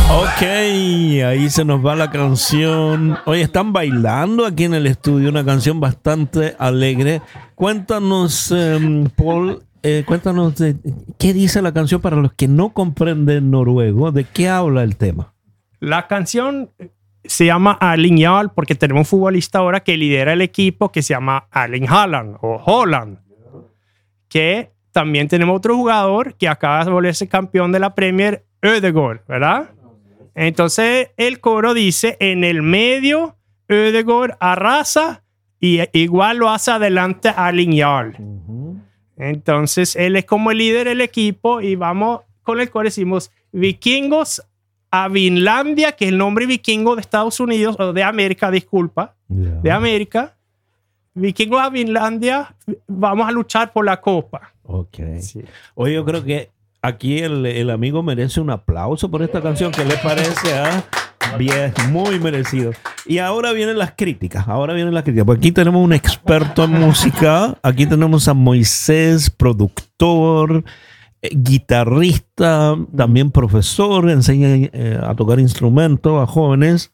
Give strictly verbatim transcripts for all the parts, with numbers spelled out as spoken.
Ok, ahí se nos va la canción. Oye, están bailando aquí en el estudio una canción bastante alegre. Cuéntanos, um, Paul, eh, cuéntanos de, qué dice la canción para los que no comprenden noruego. ¿De qué habla el tema? La canción se llama Erling Jarl porque tenemos un futbolista ahora que lidera el equipo que se llama Erling Haaland o Haaland, que también tenemos otro jugador que acaba de volverse campeón de la Premier, Ødegaard, ¿verdad? Entonces el coro dice: en el medio Ødegaard arrasa y igual lo hace adelante Erling Jarl. Uh-huh. Entonces él es como el líder del equipo y vamos con el coro, decimos vikingos a Vinlandia, que es el nombre vikingo de Estados Unidos, o de América, disculpa, yeah. de América. Vikingos a Vinlandia, vamos a luchar por la copa. Ok. Sí. Oye, yo creo que aquí el, el amigo merece un aplauso por esta canción. ¿Qué le parece? ¿Ah? Bien, muy merecido. Y ahora vienen las críticas. Ahora vienen las críticas. Porque aquí tenemos un experto en música. Aquí tenemos a Moisés, productor, eh, guitarrista, también profesor, enseña eh, a tocar instrumentos a jóvenes.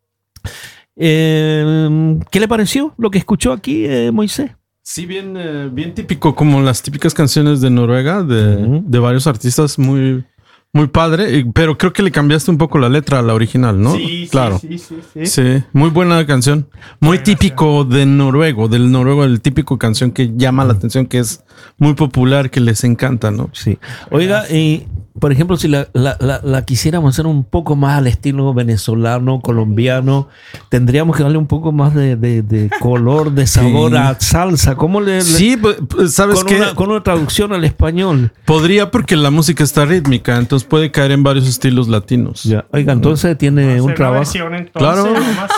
Eh, ¿Qué le pareció lo que escuchó aquí, eh, Moisés? Sí, bien, eh, bien típico, como las típicas canciones de Noruega, de, uh-huh. de varios artistas, muy, muy padre, pero creo que le cambiaste un poco la letra a la original, ¿no? Sí, claro. sí, sí, sí, sí. Sí, muy buena canción. Muy buena típico canción. de noruego, del noruego, el típico canción que llama la atención, que es muy popular, que les encanta, ¿no? Sí. Oiga, y por ejemplo, si la, la, la, la quisiéramos hacer un poco más al estilo venezolano, colombiano, tendríamos que darle un poco más de, de, de color, de sabor sí. a salsa. ¿Cómo le, le sí, pues, ¿sabes con qué? Una, con una traducción al español. Podría, porque la música está rítmica, entonces puede caer en varios estilos latinos. Ya. Oiga, entonces tiene un trabajo. Versión, entonces, claro.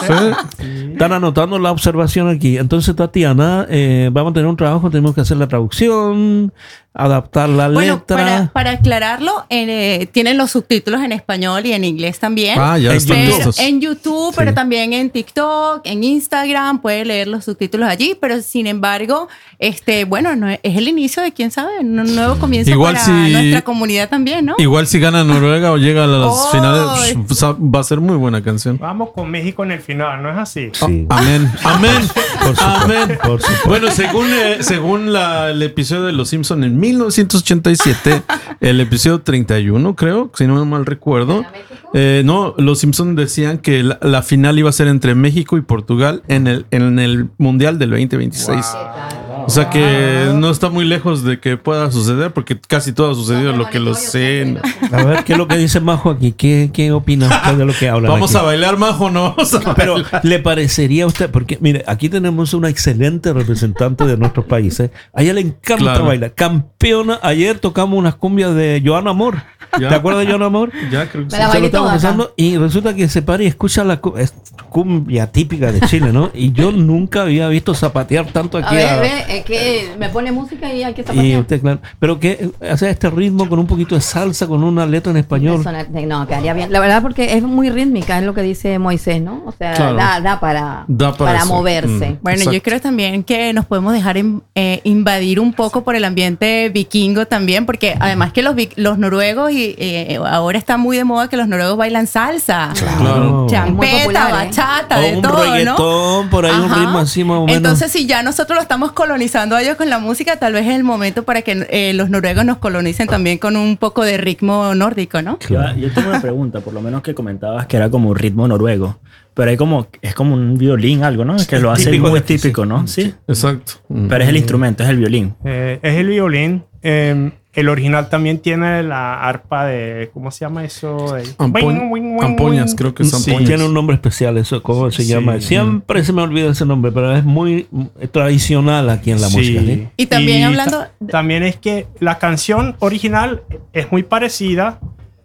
Sí. Sí. Están anotando la observación aquí. Entonces, Tatiana, eh, vamos a tener un trabajo, tenemos que hacer la traducción, adaptar la bueno, letra. Para, para aclararlo, eh, tienen los subtítulos en español y en inglés también. Ah, ya están pero, listos. En YouTube, sí. pero también en TikTok, en Instagram, puede leer los subtítulos allí, pero sin embargo, este, bueno, no, es el inicio de, quién sabe, un nuevo comienzo igual para si, nuestra comunidad también, ¿no? Igual si gana Noruega o llega a las oh, finales, pues, va a ser muy buena canción. Vamos con México en el final, ¿no es así? Sí. Oh, amén, amén, por supuesto, amén. Por supuesto. Bueno, según, eh, según la, el episodio de Los Simpson en mil novecientos ochenta y siete, el episodio treinta y uno, creo, si no me mal recuerdo. Eh, no, los Simpsons decían que la, la final iba a ser entre México y Portugal en el, en el Mundial del veinte veintiséis. Wow. O sea que no está muy lejos de que pueda suceder, porque casi todo ha sucedido lo que lo sé. A ver, ¿qué es lo que dice Majo aquí? ¿Qué, qué opina usted de lo que habla? Vamos aquí? a bailar, Majo, ¿no? Vamos a Pero bailar. ¿le parecería a usted? Porque, mire, aquí tenemos una excelente representante de nuestros países. A ella le encanta claro. bailar. Campeona. Ayer tocamos unas cumbias de Joan Amor. ¿Ya? ¿Te acuerdas de Joan Amor? Ya, creo que sí. Se lo estamos pensando y resulta que se para y escucha la cumbia típica de Chile, ¿no? Y yo nunca había visto zapatear tanto aquí. A ver, a... ve, es que me pone música y hay que zapatear. Y usted, claro. Pero que hace este ritmo con un poquito de salsa, con una letra en español. No, quedaría bien. La verdad, porque es muy rítmica, es lo que dice Moisés, ¿no? O sea, claro. da, da para, da para, para moverse. Mm, bueno, exacto. Yo creo también que nos podemos dejar en, eh, invadir un poco por el ambiente vikingo también, porque además que los, los noruegos, y eh, ahora está muy de moda que los noruegos bailan salsa. Claro. Champeta, popular, bachata, ¿eh? de un todo, reggaetón, ¿no? por ahí Ajá. un ritmo así más o menos. Entonces, si ya nosotros lo estamos colonizando a ellos con la música, tal vez es el momento para que eh, los noruegos nos colonicen también con un poco de ritmo nórdico, ¿no? Claro. Yo, yo tengo una pregunta, por lo menos que comentabas que era como un ritmo noruego, pero hay como, es como un violín, algo, ¿no? Que lo hace típico muy típico, ¿no? Sí. Exacto. Pero es el instrumento, es el violín. Eh, es el violín. Eh, el original también tiene la arpa de, ¿cómo se llama eso? De... Ampoñ, wing, wing, ampoñas, wing. Creo que es ampoñas. Sí, tiene un nombre especial, eso, ¿cómo se sí. llama? Siempre mm. se me olvida ese nombre, pero es muy tradicional aquí en la sí. música. ¿sí? Y también y hablando... Ta- también es que la canción original es muy parecida,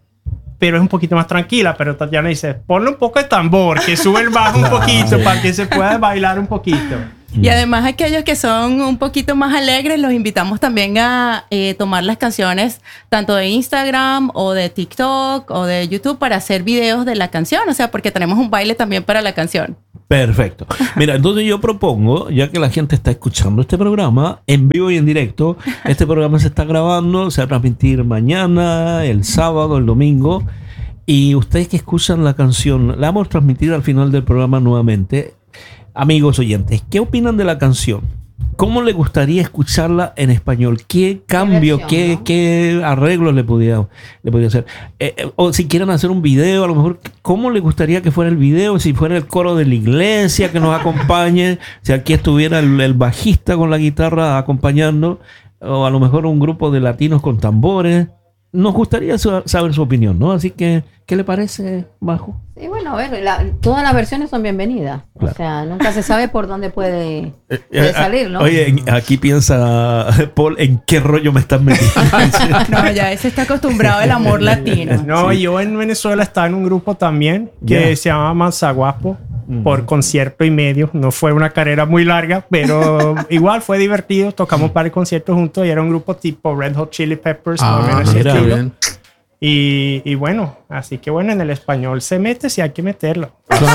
pero es un poquito más tranquila. Pero Tatiana dice, ponle un poco de tambor, que sube el bajo un poquito para que se pueda bailar un poquito. Y además aquellos que son un poquito más alegres, los invitamos también a eh, tomar las canciones tanto de Instagram o de TikTok o de YouTube para hacer videos de la canción. O sea, porque tenemos un baile también para la canción. Perfecto. Mira, entonces yo propongo, ya que la gente está escuchando este programa en vivo y en directo, este programa se está grabando, se va a transmitir mañana, el sábado, el domingo. y ustedes que escuchan la canción, la vamos a transmitir al final del programa nuevamente. Amigos oyentes, ¿qué opinan de la canción? ¿Cómo le gustaría escucharla en español? ¿Qué cambio, qué, versión, qué, ¿no? qué arreglos le podía, le podía hacer? Eh, eh, o si quieren hacer un video, a lo mejor, ¿cómo le gustaría que fuera el video? Si fuera el coro de la iglesia que nos acompañe, si aquí estuviera el, el bajista con la guitarra acompañando, o a lo mejor un grupo de latinos con tambores. Nos gustaría saber su opinión, ¿no? Así que, ¿qué le parece, Majo? Sí, bueno, a ver, la, todas las versiones son bienvenidas. Claro. O sea, nunca se sabe por dónde puede, puede salir, ¿no? Oye, aquí piensa Paul, ¿en qué rollo me estás metiendo? No, ya ese está acostumbrado al amor latino. No, Sí. yo en Venezuela estaba en un grupo también que Yeah. se llama Manzaguapo. Mm. Por concierto y medio. No fue una carrera muy larga, pero igual fue divertido. Tocamos un par de conciertos juntos y era un grupo tipo Red Hot Chili Peppers. Ah, más o menos ese mira, estilo. bien. Y, y bueno, así que bueno, en el español se mete si hay que meterlo.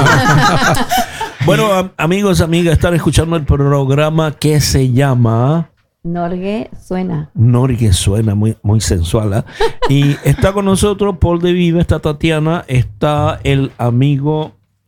Bueno, am- amigos, amigas, están escuchando el programa que se llama Norgue suena. Norgue, suena muy, muy sensual, ¿eh? Y está con nosotros Paul de Vive, está Tatiana, está el amigo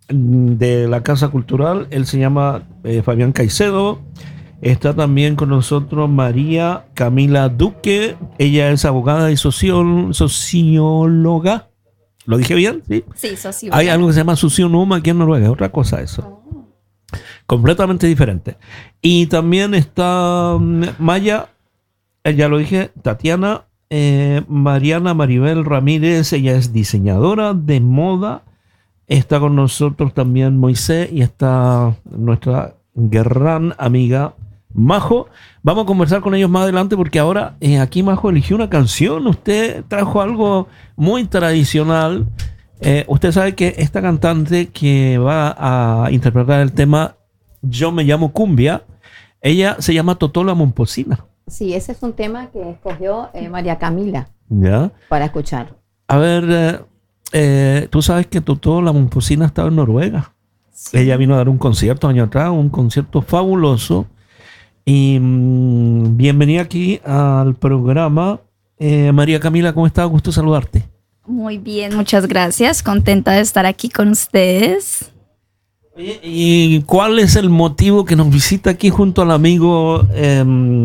de la Casa Cultural, él se llama eh, Fabián Caicedo. Está también con nosotros María Camila Duque, ella es abogada y socio- socióloga. ¿Lo dije bien? Sí. Sí, socio. Hay algo que se llama sociónoma aquí en Noruega, es otra cosa eso. Completamente diferente. Y también está mm, Maya, eh, ya lo dije, Tatiana, eh, Mariana Maribel Ramírez, ella es diseñadora de moda. Está con nosotros también Moisés y está nuestra gran amiga Majo. Vamos a conversar con ellos más adelante porque ahora eh, aquí Majo eligió una canción. Usted trajo algo muy tradicional. Eh, usted sabe que esta cantante que va a interpretar el tema Yo me llamo Cumbia, ella se llama Totó la Momposina. Sí, ese es un tema que escogió eh, María Camila ¿Ya? para escuchar. A ver, eh, eh, tú sabes que Totó la Momposina estaba en Noruega. Sí. Ella vino a dar un concierto año atrás, un concierto fabuloso. Y mmm, bienvenida aquí al programa. Eh, María Camila, ¿cómo estás? Gusto saludarte. Muy bien, muchas gracias. Contenta de estar aquí con ustedes. Oye, ¿y cuál es el motivo que nos visita aquí junto al amigo? Eh,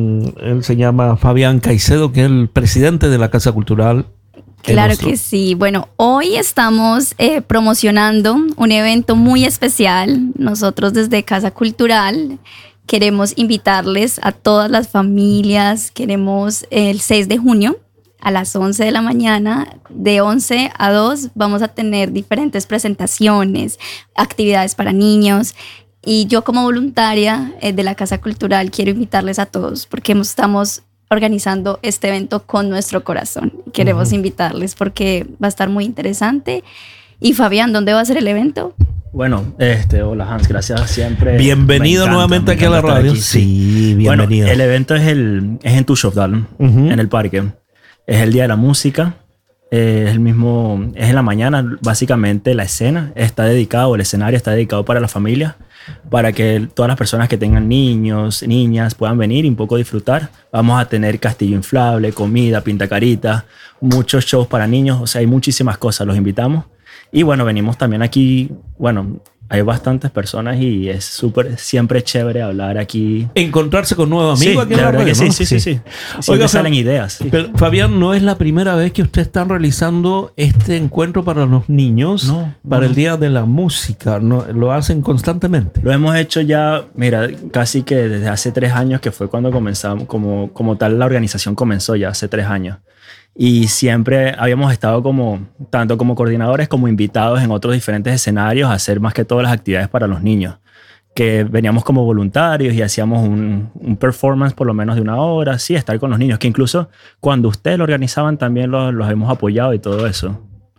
él se llama Fabián Caicedo, que es el presidente de la Casa Cultural. Claro nuestro... que sí. Bueno, hoy estamos eh, promocionando un evento muy especial. Nosotros desde Casa Cultural queremos invitarles a todas las familias. Queremos el seis de junio a las once de la mañana, de once a dos, vamos a tener diferentes presentaciones, actividades para niños. Y yo como voluntaria eh, de la Casa Cultural quiero invitarles a todos porque estamos organizando este evento con nuestro corazón. Queremos uh-huh. invitarles porque va a estar muy interesante. Y Fabián, ¿dónde va a ser el evento? Bueno, este, hola Hans, gracias siempre. Bienvenido encanta, nuevamente aquí a la radio. Aquí, sí, sí, bienvenido. Bueno, el evento es, el, es en Tushovdal, uh-huh. en el parque. Es el día de la música. Eh, es el mismo, es en la mañana. Básicamente la escena está dedicada, o el escenario está dedicado para la familia, para que todas las personas que tengan niños, niñas puedan venir y un poco disfrutar. Vamos a tener castillo inflable, comida, pintacarita, muchos shows para niños. O sea, hay muchísimas cosas. Los invitamos. Y bueno, venimos también aquí, bueno, hay bastantes personas y es súper, siempre chévere hablar aquí. Encontrarse con nuevos amigos. Sí, aquí en la verdad radio, que ¿no? sí, sí, sí, sí. sí. Oiga, salen ideas. Sí. Pero, Fabián, ¿no es la primera vez que ustedes están realizando este encuentro para los niños? No. Para no. el Día de la Música. ¿No? ¿Lo hacen constantemente? Lo hemos hecho ya, mira, casi que desde hace tres años, que fue cuando comenzamos, como, como tal la organización comenzó ya hace tres años. Y siempre habíamos estado como, tanto como coordinadores como invitados en otros diferentes escenarios a hacer más que todas las actividades para los niños. Que veníamos como voluntarios y hacíamos un, un performance por lo menos de una hora, sí, estar con los niños, que incluso cuando ustedes lo organizaban también los, los hemos apoyado y todo eso.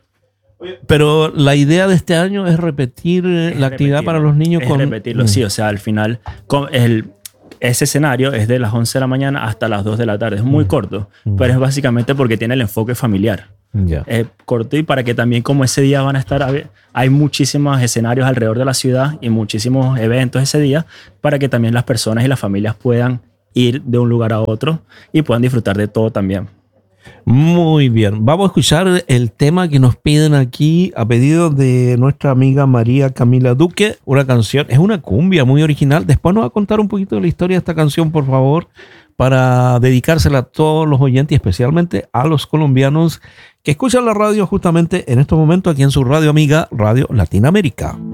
Pero la idea de este año es repetir es la actividad repetir, para los niños. Es con... repetirlo, sí, o sea, al final con el... Ese escenario es de las once de la mañana hasta las dos de la tarde. Es muy mm. corto, mm. pero es básicamente porque tiene el enfoque familiar. Yeah. Es corto y para que también como ese día van a estar... Hay muchísimos escenarios alrededor de la ciudad y muchísimos eventos ese día para que también las personas y las familias puedan ir de un lugar a otro y puedan disfrutar de todo también. Muy bien, vamos a escuchar el tema que nos piden aquí a pedido de nuestra amiga María Camila Duque, una canción, es una cumbia muy original. Después nos va a contar un poquito de la historia de esta canción, por favor, para dedicársela a todos los oyentes y especialmente a los colombianos que escuchan la radio justamente en estos momentos aquí en su radio amiga Radio Latinoamérica.